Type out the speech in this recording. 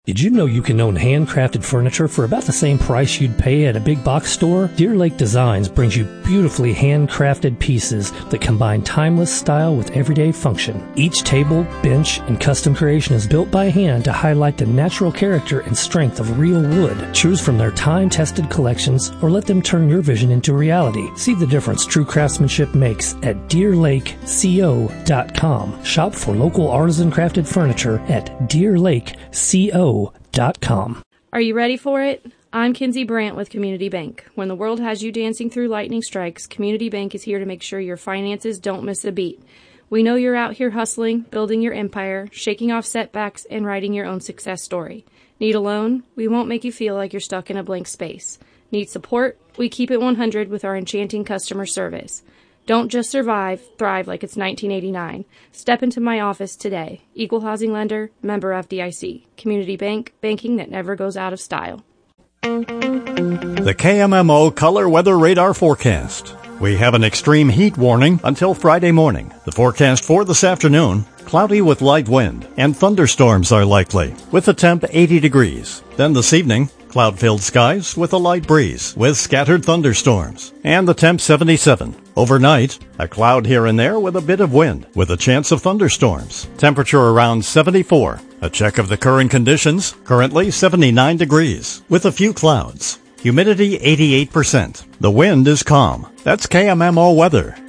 Did you know you can own handcrafted furniture for about the same price you'd pay at a big box store? Deer Lake Designs brings you beautifully handcrafted pieces that combine timeless style with everyday function. Each table, bench, and custom creation is built by hand to highlight the natural character and strength of real wood. Choose from their time-tested collections or let them turn your vision into reality. See the difference true craftsmanship makes at DeerLakeCO.com. Shop for local artisan crafted furniture at DeerLakeCO.com. Are you ready for it? I'm Kinsey Brandt with Community Bank. When the world has you dancing through lightning strikes, Community Bank is here to make sure your finances don't miss a beat. We know you're out here hustling, building your empire, shaking off setbacks, and writing your own success story. Need a loan? We won't make you feel like you're stuck in a blank space. Need support? We keep it 100 with our enchanting customer service. Don't just survive, thrive like it's 1989. Step into my office today. Equal housing lender, member FDIC. Community Bank, banking that never goes out of style. The KMMO Color Weather Radar Forecast. We have an extreme heat warning until Friday morning. The forecast for this afternoon, cloudy with light wind and thunderstorms are likely, with a temp 80 degrees. Then this evening, cloud-filled skies with a light breeze with scattered thunderstorms, and the temp 77. Overnight, a cloud here and there with a bit of wind with a chance of thunderstorms. Temperature around 74. A check of the current conditions, currently 79 degrees with a few clouds. Humidity 88%. The wind is calm. That's KMMO weather.